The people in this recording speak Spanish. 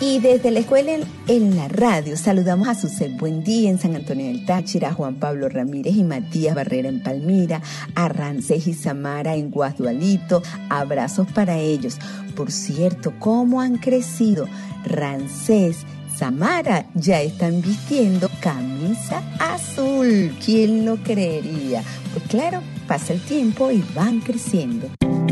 Y desde la escuela en la radio saludamos a Sucet Buendía en San Antonio del Táchira, a Juan Pablo Ramírez y Matías Barrera en Palmira, a Rancés y Samara en Guasdualito. Abrazos para ellos. Por cierto, ¿cómo han crecido? Rancés, Samara ya están vistiendo camisa azul. ¿Quién lo creería? Pues claro, pasa el tiempo y van creciendo.